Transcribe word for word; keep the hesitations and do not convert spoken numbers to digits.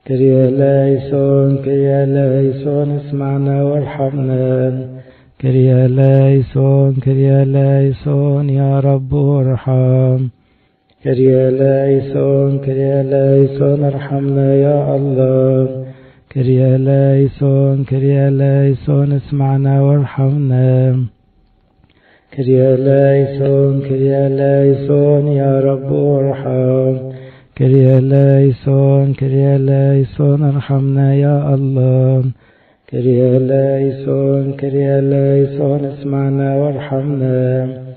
كريا ليسون كريا ليسون اسمعنا وارحمنا. كريا ليسون كريا ليسون يا رب ارحم. كريا ليسون كريا ليسون ارحمنا يا الله. كريا ليسون كريا ليسون اسمعنا وارحمنا. كريا ليسون كريا ليسون يا رب ارحم. كريا ليسون كريا ليسون ارحمنا يا الله. كريا ليسون كريا ليسون اسمعنا وارحمنا.